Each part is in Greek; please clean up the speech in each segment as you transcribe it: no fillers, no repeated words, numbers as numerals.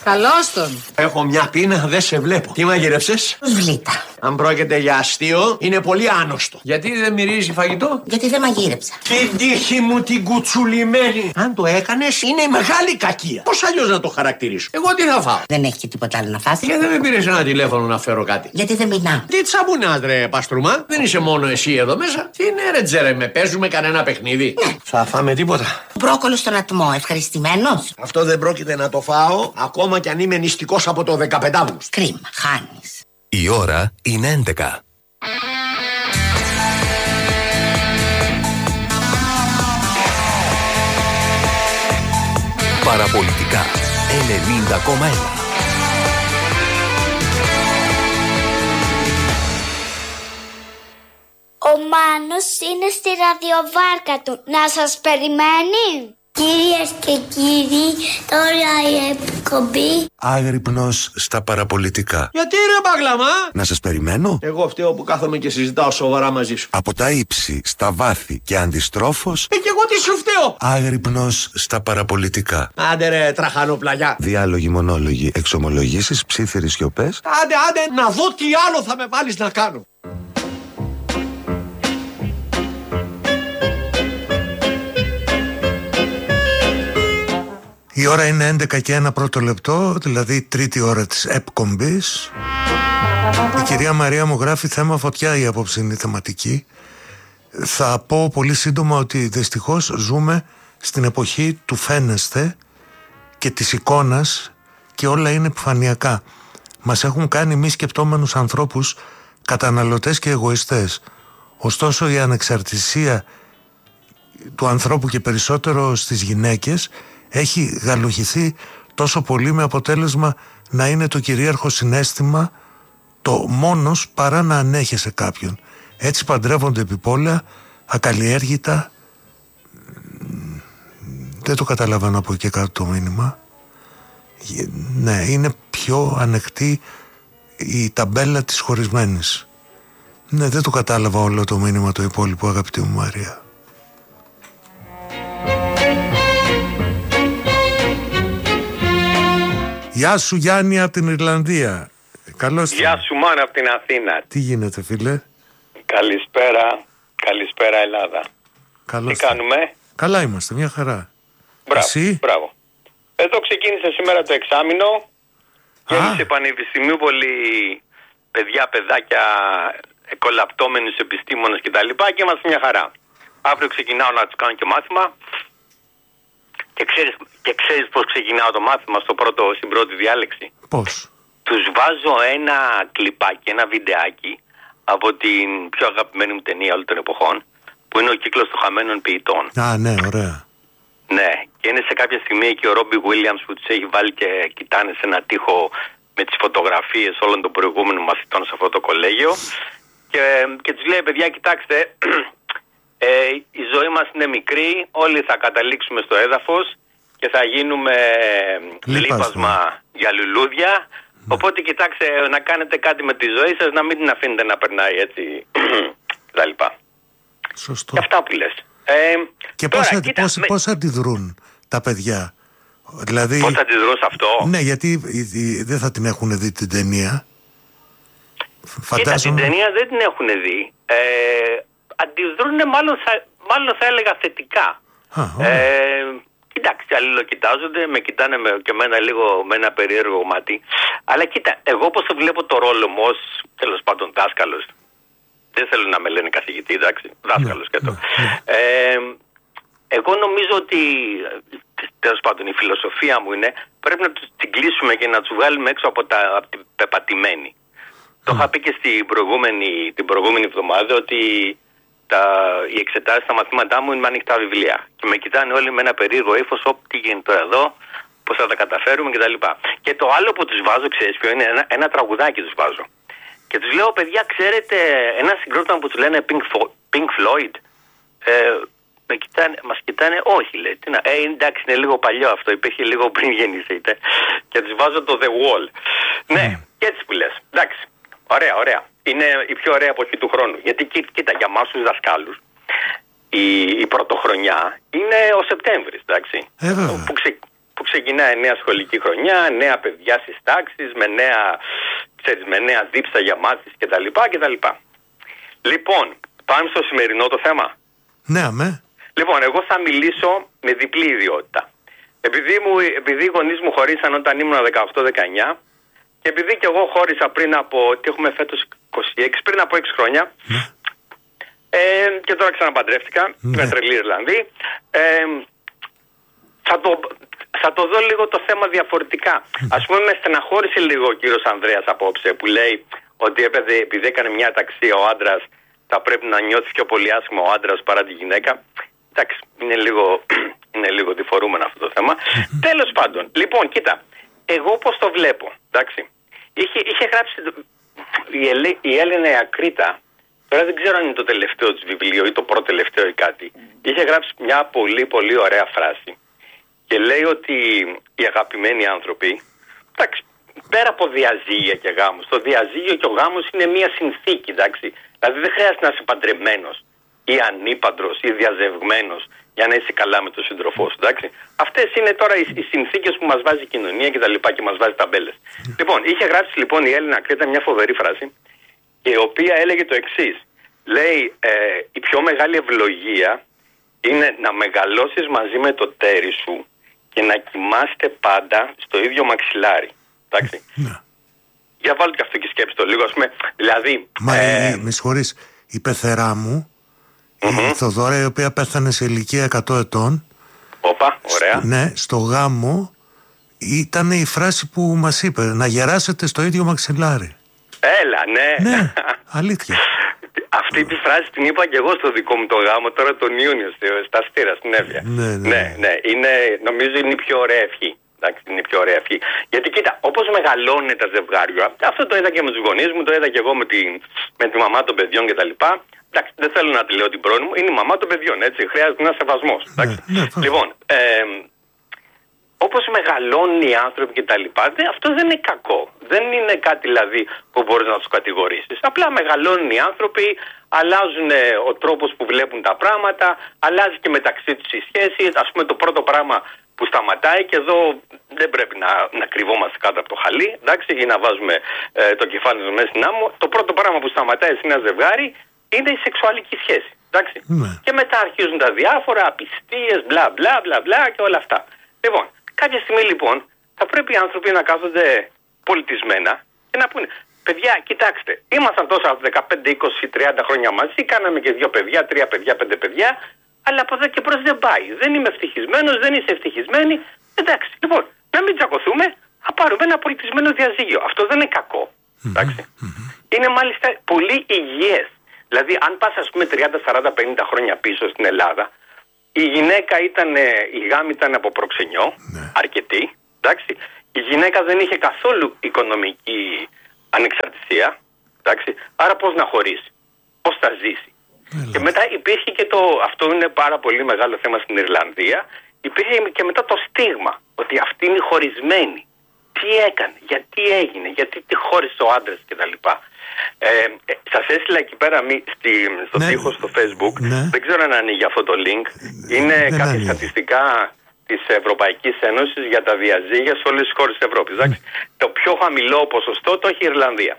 Καλώς τον. Έχω μια πείνα, δεν σε βλέπω. Τι μαγειρεύσες? Σβλίτα. Αν πρόκειται για αστείο, είναι πολύ άνοστο. Γιατί δεν μυρίζει φαγητό? Γιατί δεν μαγείρεψα. Την τύχη μου την κουτσουλημένη. Αν το έκανες, είναι μεγάλη κακία. Πώς αλλιώς να το χαρακτηρίσω? Εγώ τι θα φάω? Δεν έχει και τίποτα άλλο να φας. Γιατί δεν με πήρες ένα τηλέφωνο να φέρω κάτι? Γιατί δεν μιλάω. Τι τσαμπουνάς ρε Παστρούμα? Δεν είσαι μόνο εσύ εδώ μέσα. Τι είναι ρε Τζέρεμε, παίζουμε κανένα παιχνίδι? Ναι. Θα φάμε τίποτα? Μπρόκολο στον ατμό, ευχαριστημένος. Αυτό δεν πρόκειται να το φάω, ακόμα κι αν είμαι νηστικός από το 15 Κρίμα, χάνεις. Η ώρα είναι 11. Παραπολιτικά 90,1. Ο Μάνος είναι στη ραδιοβάρκα του. Να σας περιμένει. Κυρίες και κύριοι, τώρα η εκπομπή Άγρυπνος στα παραπολιτικά. Γιατί ρε Μπαγλαμά? Να σας περιμένω. Εγώ φταίω που κάθομαι και συζητάω σοβαρά μαζί σου. Από τα ύψη στα βάθη και αντιστρόφως. Και εγώ τι σου φταίω? Άγρυπνος στα παραπολιτικά. Άντε ρε τραχανοπλαγιά. Διάλογοι, μονόλογοι, εξομολογήσεις, ψίθυροι σιωπές. Άντε να δω τι άλλο θα με βάλεις να κάνω. Η ώρα είναι 11 και 1 πρώτο λεπτό, δηλαδή τρίτη ώρα της εκπομπής. Η κυρία Μαρία μου γράφει θέμα φωτιά η απόψινή θεματική. Θα πω πολύ σύντομα ότι δυστυχώς ζούμε στην εποχή του φαίνεστε και της εικόνας και όλα είναι επιφανειακά. Μας έχουν κάνει μη σκεπτόμενους ανθρώπους καταναλωτές και εγωιστές. Ωστόσο η ανεξαρτησία του ανθρώπου και περισσότερο στις γυναίκες έχει γαλουχηθεί τόσο πολύ με αποτέλεσμα να είναι το κυρίαρχο συναίσθημα το μόνος παρά να ανέχεσαι κάποιον. Έτσι παντρεύονται επιπόλαια, ακαλλιέργητα. Δεν το καταλαβαίνω από εκεί κάτω το μήνυμα. Ναι, είναι πιο ανεκτή η ταμπέλα της χωρισμένης. Ναι, δεν το κατάλαβα όλο το μήνυμα το υπόλοιπο, αγαπητή μου Μαρία. Γεια σου Γιάννη από την Ιρλανδία. Καλώς. Γεια σου Μάνα από την Αθήνα. Τι γίνεται φίλε? Καλησπέρα Ελλάδα. Καλώς. Τι κάνουμε? Καλά είμαστε, μια χαρά. Μπράβο, Εσύ? μπράβο. Εδώ ξεκίνησε σήμερα το εξάμηνο. Γέμισε Πανεπιστημίου πολύ παιδάκια, εκολαπτώμενους επιστήμονες κτλ. Και είμαστε μια χαρά. Αύριο ξεκινάω να τους κάνω και μάθημα. Και ξέρεις πώς ξεκινάω το μάθημα στην πρώτη διάλεξη? Πώς? Τους βάζω ένα κλιπάκι, ένα βιντεάκι από την πιο αγαπημένη μου ταινία όλων των εποχών, που είναι ο κύκλος των χαμένων ποιητών. Α, ναι, ωραία. Ναι, και είναι σε κάποια στιγμή εκεί ο Ρόμπι Γουίλιαμς που τους έχει βάλει και κοιτάνε σε ένα τοίχο με τις φωτογραφίες όλων των προηγούμενων μαθητών σε αυτό το κολέγιο και τους λέει, παιδιά, κοιτάξτε, η ζωή μας είναι μικρή, όλοι θα καταλήξουμε στο έδαφος και θα γίνουμε λίπασμα για λουλούδια. Οπότε κοιτάξτε να κάνετε κάτι με τη ζωή σας, να μην την αφήνετε να περνάει έτσι κτλ. Σωστό. Και αυτά που λες. Και πώς αντιδρούν τα παιδιά? Δηλαδή, πώς αντιδρούν σε αυτό? Ναι, γιατί δεν θα την έχουν δει την ταινία. Την ταινία δεν την έχουν δει. Αντιδρούν μάλλον θα έλεγα θετικά. Κοιτάξτε, αλληλοκοιτάζονται, με κοιτάνε και εμένα λίγο με ένα περίεργο μάτι. Αλλά κοίτα, εγώ πώς το βλέπω το ρόλο μου ως, τέλος πάντων, δάσκαλος. Δεν θέλω να με λένε καθηγητή, εντάξει, δάσκαλος και το. Εγώ νομίζω ότι, τέλος πάντων, η φιλοσοφία μου είναι πρέπει να τους κλείσουμε και να τους βγάλουμε έξω από την πεπατημένη. Το είχα πει και την προηγούμενη εβδομάδα ότι οι εξετάσεις στα μαθήματά μου είναι με ανοιχτά βιβλία. Και με κοιτάνε όλοι με ένα περίεργο ύφος, τι γίνεται τώρα εδώ, πώς θα τα καταφέρουμε κτλ. Και το άλλο που τους βάζω, ξέρεις ποιο είναι? Ένα τραγουδάκι τους βάζω. Και τους λέω, παιδιά, ξέρετε ένα συγκρότημα που τους λένε Pink Floyd? Μας κοιτάνε, όχι, λέει. Εντάξει, είναι λίγο παλιό αυτό, υπήρχε λίγο πριν γεννηθείτε. Και τους βάζω το The Wall. Ναι, και έτσι που λες. Εντάξει, ωραία. Είναι η πιο ωραία εποχή του χρόνου. Γιατί κοίτα, για εμάς τους δασκάλους η πρωτοχρονιά είναι ο Σεπτέμβρης, εντάξει. Που που ξεκινάει νέα σχολική χρονιά, νέα παιδιά στις τάξεις, με νέα δίψα για μάθηση κτλ. Λοιπόν, πάμε στο σημερινό το θέμα. Ναι, αμέ. Λοιπόν, εγώ θα μιλήσω με διπλή ιδιότητα. Επειδή οι γονείς μου χωρίσαν όταν ήμουν 18-19 και επειδή και εγώ χώρισα πριν από, τι έχουμε φέτος 26, πριν από 6 χρόνια, και τώρα ξαναπαντρεύτηκα, με τρελή Ιρλανδή, θα το δω λίγο το θέμα διαφορετικά. Ας πούμε, με στεναχώρησε λίγο ο κύριος Ανδρέας απόψε που λέει ότι επειδή έκανε μια αταξία ο άντρας θα πρέπει να νιώθει πιο πολύ άσχημα ο άντρας παρά τη γυναίκα. Εντάξει, είναι λίγο διφορούμενο αυτό το θέμα. Τέλος πάντων, λοιπόν, κοίτα, εγώ πώς το βλέπω, εντάξει. Είχε γράψει η Έλενα η Ακρίτα, τώρα δεν ξέρω αν είναι το τελευταίο της βιβλίο ή το πρώτο τελευταίο ή κάτι. Είχε γράψει μια πολύ πολύ ωραία φράση και λέει ότι οι αγαπημένοι άνθρωποι, εντάξει, πέρα από διαζύγια και γάμους, το διαζύγιο και ο γάμος είναι μια συνθήκη, εντάξει. Δηλαδή δεν χρειάζεται να είσαι παντρεμένος ή ανήπαντρος ή διαζευγμένος για να είσαι καλά με τον σύντροφό σου, εντάξει. Αυτές είναι τώρα οι συνθήκες που μας βάζει η κοινωνία και τα λοιπά και μας βάζει ταμπέλες. Λοιπόν, είχε γράψει λοιπόν η Έλληνα Κρήτα μια φοβερή φράση, η οποία έλεγε το εξής. Λέει, η πιο μεγάλη ευλογία είναι να μεγαλώσεις μαζί με το τέρι σου και να κοιμάστε πάντα στο ίδιο μαξιλάρι. Εντάξει. Για βάλτε και αυτό και σκέψτε το λίγο, ας πούμε. Δηλαδή. Μα με συγχωρείς, η πεθερά μου, η Θοδώρα, η οποία πέθανε σε ηλικία 100 ετών. Όπα, ωραία. Ναι, στο γάμο ήταν η φράση που μας είπε, να γεράσετε στο ίδιο μαξιλάρι. Έλα, ναι. Ναι, αλήθεια. Αυτή τη φράση την είπα και εγώ στο δικό μου το γάμο τώρα τον Ιούνιο, στα Στήρα, στην Εύβοια. Ναι. Νομίζω είναι η πιο ωραία ευχή. Εντάξει, είναι η πιο ωραία ευχή. Γιατί κοίτα, όπως μεγαλώνουν τα ζευγάρια, αυτό το είδα και με τους γονείς μου, το είδα και εγώ με τη μαμά των παιδιών κτλ. Εντάξει, δεν θέλω να τη λέω την πρώην μου, είναι η μαμά των παιδιών, έτσι. Χρειάζεται ένα σεβασμός. Λοιπόν, όπως μεγαλώνουν οι άνθρωποι κτλ. Αυτό δεν είναι κακό. Δεν είναι κάτι δηλαδή που μπορείς να τους κατηγορήσεις. Απλά μεγαλώνουν οι άνθρωποι, αλλάζουν ο τρόπος που βλέπουν τα πράγματα, αλλάζει και μεταξύ τους η σχέση. Ας πούμε, το πρώτο πράγμα που σταματάει, και εδώ δεν πρέπει να κρυβόμαστε κάτω από το χαλί, εντάξει, ή να βάζουμε το κεφάλι μας μέσα στην άμμο. Το πρώτο πράγμα που σταματάει σε ένα ζευγάρι είναι η σεξουαλική σχέση. Εντάξει. Και μετά αρχίζουν τα διάφορα, απιστίες, μπλα μπλα μπλα μπλα και όλα αυτά. Λοιπόν, κάποια στιγμή λοιπόν θα πρέπει οι άνθρωποι να κάθονται πολιτισμένα και να πούνε, παιδιά, κοιτάξτε, ήμασταν τόσα 15, 20, 30 χρόνια μαζί, κάναμε και 2 παιδιά, 3 παιδιά, 5 παιδιά, αλλά από εδώ και μπρος δεν πάει. Δεν είμαι ευτυχισμένος, δεν είσαι ευτυχισμένη. Εντάξει, λοιπόν, να μην τσακωθούμε, θα πάρουμε ένα πολιτισμένο διαζύγιο. Αυτό δεν είναι κακό. Εντάξει. Είναι μάλιστα πολύ υγιές. Δηλαδή, αν πας, ας πούμε, 30, 40, 50 χρόνια πίσω στην Ελλάδα, η γυναίκα η γάμη ήταν από προξενιό, αρκετή. Εντάξει. Η γυναίκα δεν είχε καθόλου οικονομική ανεξαρτησία. Εντάξει. Άρα πώς να χωρίσει, πώς θα ζήσει. Και μετά υπήρχε και αυτό είναι πάρα πολύ μεγάλο θέμα στην Ιρλανδία, υπήρχε και μετά το στίγμα ότι αυτή είναι χωρισμένη. Τι έκανε, γιατί έγινε, γιατί τη χώρισε ο άντρας κτλ. Σας έστειλα εκεί πέρα στο τοίχο στο Facebook, δεν ξέρω αν ανοίγει αυτό το link, είναι κάποια στατιστικά της Ευρωπαϊκής Ένωσης για τα διαζύγια σε όλες τις χώρες της Ευρώπης. Το πιο χαμηλό ποσοστό το έχει η Ιρλανδία.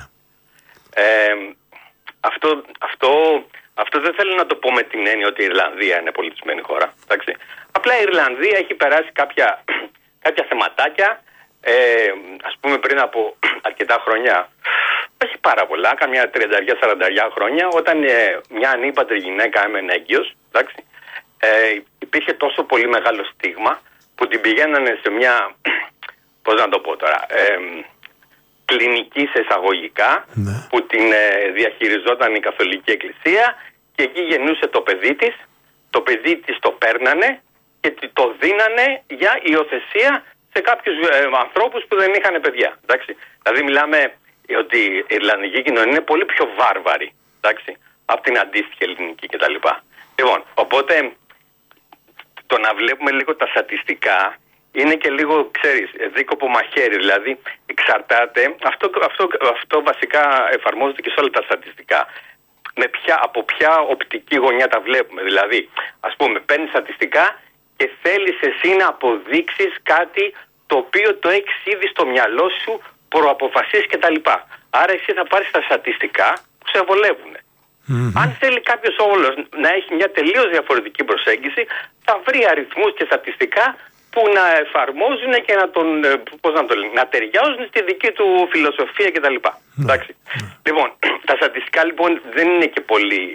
Αυτό δεν θέλω να το πω με την έννοια ότι η Ιρλανδία είναι πολιτισμένη χώρα. Εντάξει. Απλά η Ιρλανδία έχει περάσει κάποια θεματάκια, ας πούμε πριν από αρκετά χρόνια, όχι πάρα πολλά, καμιά 30-40 χρόνια, όταν μια ανήπαντρη γυναίκα έμενε έγκυος, εντάξει, υπήρχε τόσο πολύ μεγάλο στίγμα που την πηγαίνανε σε μια, πώς να το πω τώρα, κλινική σε εισαγωγικά, που την διαχειριζόταν η Καθολική Εκκλησία και εκεί γεννούσε το παιδί της, το παιδί της το παίρνανε και το δίνανε για υιοθεσία σε κάποιους ανθρώπους που δεν είχαν παιδιά. Εντάξει. Δηλαδή μιλάμε ότι η Ιρλανδική κοινωνία είναι πολύ πιο βάρβαρη, εντάξει, από την αντίστοιχη ελληνική κτλ. Λοιπόν, οπότε το να βλέπουμε λίγο τα στατιστικά είναι και λίγο, ξέρεις, δίκοπο μαχαίρι, δηλαδή εξαρτάται, αυτό βασικά εφαρμόζεται και σε όλα τα στατιστικά. Από ποια οπτική γωνιά τα βλέπουμε, δηλαδή, ας πούμε, παίρνει στατιστικά και θέλεις εσύ να αποδείξεις κάτι το οποίο το έχεις ήδη στο μυαλό σου, προαποφασίσεις κτλ. Άρα εσύ θα πάρεις τα στατιστικά που σε βολεύουν. Αν θέλει κάποιος όλος να έχει μια τελείως διαφορετική προσέγγιση, θα βρει αριθμούς και στατιστικά που να εφαρμόζουν και να ταιριάζουν στη δική του φιλοσοφία κτλ. Εντάξει. Λοιπόν, τα στατιστικά λοιπόν δεν είναι και πολύ,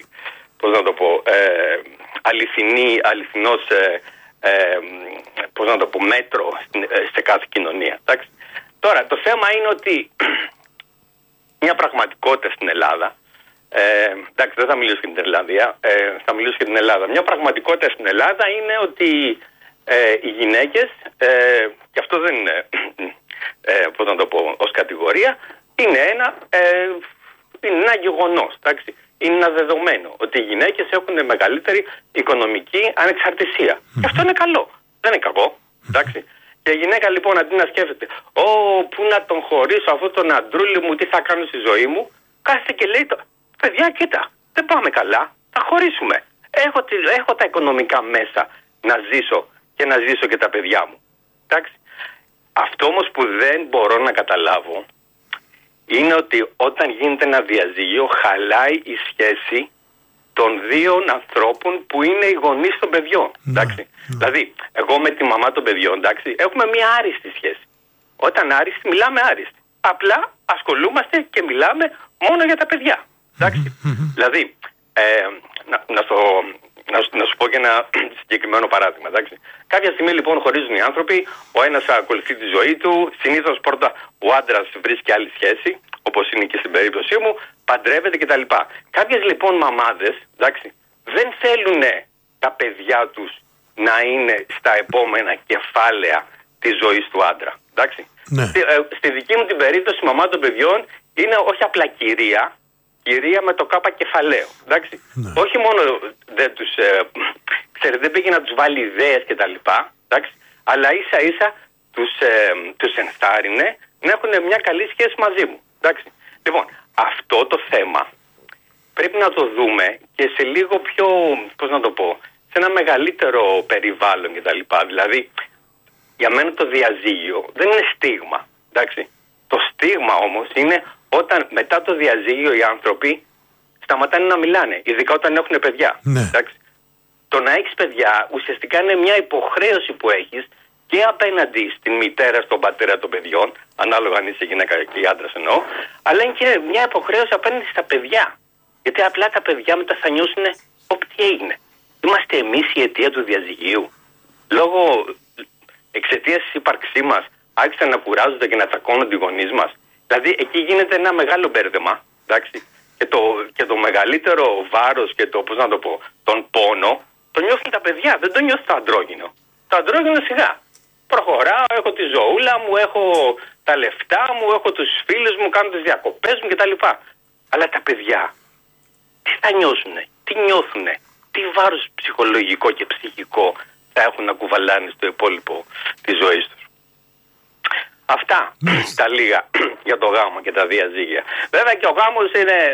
αληθινός μέτρο σε κάθε κοινωνία. Εντάξει. Τώρα, το θέμα είναι ότι μια πραγματικότητα στην Ελλάδα, εντάξει, δεν θα μιλήσω για την Ιρλανδία, θα μιλήσω για την Ελλάδα. Μια πραγματικότητα στην Ελλάδα είναι ότι οι γυναίκες, και αυτό δεν είναι, ως κατηγορία, είναι ένα γεγονός, εντάξει. Είναι ένα δεδομένο ότι οι γυναίκες έχουν μεγαλύτερη οικονομική ανεξαρτησία. Και αυτό είναι καλό, δεν είναι κακό, εντάξει. Και η γυναίκα λοιπόν αντί να σκέφτεται, πού να τον χωρίσω αυτόν τον αντρούλη μου, τι θα κάνω στη ζωή μου, κάθεται και λέει, παιδιά κοίτα, δεν πάμε καλά, θα χωρίσουμε. Έχω τα οικονομικά μέσα να ζήσω και να ζήσω και τα παιδιά μου. Εντάξει. Αυτό όμως που δεν μπορώ να καταλάβω είναι ότι όταν γίνεται ένα διαζύγιο χαλάει η σχέση των δύο ανθρώπων που είναι οι γονείς των παιδιών. Εντάξει. Δηλαδή, εγώ με τη μαμά των παιδιών, εντάξει, έχουμε μια άριστη σχέση. Όταν άριστη, μιλάμε άριστη. Απλά ασχολούμαστε και μιλάμε μόνο για τα παιδιά. Εντάξει. Δηλαδή, να σου πω και ένα συγκεκριμένο παράδειγμα. Εντάξει. Κάποια στιγμή λοιπόν χωρίζουν οι άνθρωποι, ο ένας ακολουθεί τη ζωή του, συνήθως πρώτα ο άντρας βρίσκει άλλη σχέση, όπως είναι και στην περίπτωσή μου, παντρεύεται κτλ. Κάποιες λοιπόν μαμάδες, εντάξει, δεν θέλουν τα παιδιά τους να είναι στα επόμενα κεφάλαια της ζωής του άντρα. Εντάξει. Ναι. Στη δική μου την περίπτωση, η μαμά των παιδιών είναι όχι απλά κυρία με το κάπα κεφαλαίο. Εντάξει. Ναι. Όχι μόνο δεν τους, δεν πήγε να τους βάλει ιδέες κτλ. Αλλά ίσα ίσα τους ενθάρρυνε να έχουν μια καλή σχέση μαζί μου. Εντάξει. Λοιπόν, αυτό το θέμα πρέπει να το δούμε και σε λίγο πιο, σε ένα μεγαλύτερο περιβάλλον κτλ. Δηλαδή, για μένα το διαζύγιο δεν είναι στίγμα. Εντάξει. Το στίγμα όμως είναι όταν μετά το διαζύγιο οι άνθρωποι σταματάνε να μιλάνε, ειδικά όταν έχουν παιδιά. Ναι. Εντάξει. Το να έχεις παιδιά ουσιαστικά είναι μια υποχρέωση που έχεις και απέναντι στην μητέρα, στον πατέρα των παιδιών, ανάλογα αν είσαι γυναίκα και άντρας εννοώ, αλλά είναι και μια υποχρέωση απέναντι στα παιδιά. Γιατί απλά τα παιδιά μετά θα νιώσουν τι έγινε. Είμαστε εμείς η αιτία του διαζυγίου. Λόγω εξαιτίας της ύπαρξής μας άρχισαν να κουράζονται και να τσακώνονται οι γονείς μας. Δηλαδή εκεί γίνεται ένα μεγάλο μπέρδεμα, εντάξει. Και το μεγαλύτερο βάρος και τον πόνο το νιώθουν τα παιδιά, δεν το νιώθει το αντρόγυνο. Το αντρόγυνο σιγά. Προχωράω, έχω τη ζωούλα μου, έχω τα λεφτά μου, έχω τους φίλους μου, κάνω τις διακοπές μου κτλ. Αλλά τα παιδιά, τι θα νιώσουνε, τι νιώθουνε, τι βάρος ψυχολογικό και ψυχικό θα έχουν να κουβαλάνε στο υπόλοιπο της ζωής τους. Αυτά τα λίγα για το γάμο και τα διαζύγια. Βέβαια και ο γάμος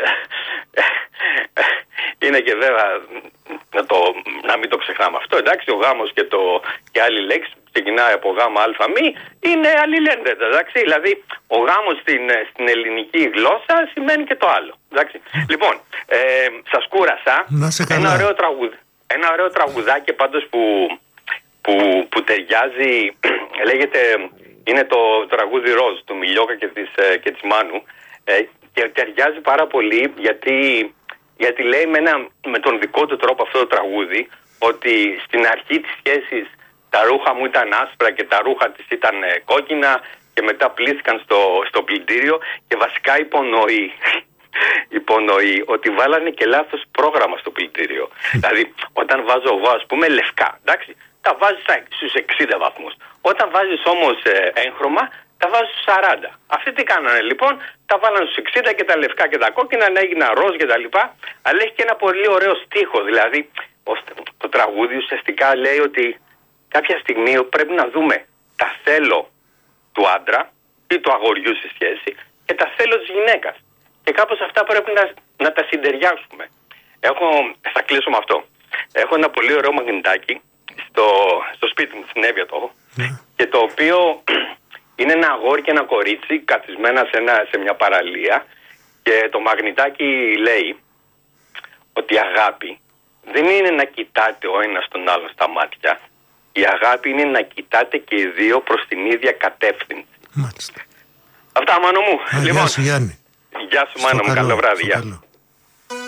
είναι και βέβαια να μην το ξεχνάμε αυτό. Εντάξει, ο γάμος και άλλη λέξη ξεκινάει από γάμα αλφα-μη είναι αλληλένδετα. Εντάξει, δηλαδή ο γάμος στην ελληνική γλώσσα σημαίνει και το άλλο. Εντάξει. Λοιπόν, σας κούρασα. Ένα ωραίο τραγουδάκι πάντως που ταιριάζει, λέγεται... Είναι το τραγούδι Ροζ του Μιλιόκα και της Μάνου και ταιριάζει πάρα πολύ γιατί λέει με τον δικό του τρόπο αυτό το τραγούδι ότι στην αρχή της σχέσης τα ρούχα μου ήταν άσπρα και τα ρούχα της ήταν κόκκινα και μετά πλήθηκαν στο πλυντήριο και βασικά υπονοεί ότι βάλανε και λάθος πρόγραμμα στο πλυντήριο. Δηλαδή όταν βάζω εγώ ας πούμε λευκά, εντάξει, τα βάζεις στους 60 βαθμούς. Όταν βάζεις όμως έγχρωμα, τα βάζεις στους 40. Αυτοί τι κάνανε λοιπόν, τα βάλανε στους 60 και τα λευκά και τα κόκκινα να έγιναν ροζ και τα λοιπά. Αλλά έχει και ένα πολύ ωραίο στίχο. Δηλαδή, το τραγούδι ουσιαστικά λέει ότι κάποια στιγμή πρέπει να δούμε τα θέλω του άντρα ή του αγοριού στη σχέση και τα θέλω της γυναίκας. Και κάπως αυτά πρέπει να τα συντεριάξουμε. Θα κλείσω με αυτό. Έχω ένα πολύ ωραίο μαγνητάκι στο σπίτι μου, στην Εύβοια το έχω. Και το οποίο είναι ένα αγόρι και ένα κορίτσι καθισμένα σε μια παραλία. Και το μαγνητάκι λέει ότι η αγάπη δεν είναι να κοιτάτε ο ένας τον άλλον στα μάτια. Η αγάπη είναι να κοιτάτε και οι δύο προς την ίδια κατεύθυνση. Μάλιστα. Αυτά, Μάνο μου. Γεια σου, Γιάννη. Γεια σου, Μάνο μου. Καλό βράδυ. Γεια.